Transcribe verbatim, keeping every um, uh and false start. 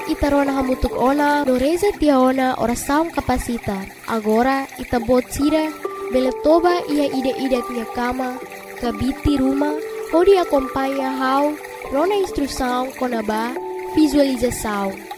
itarona hamutuk ona, no reza tiaona oração kapasita. Agora itabot sira, beletoba ia ida-ida tia kama, kabiti rumah, pode acompanhar how, rona instrução konaba, visualização.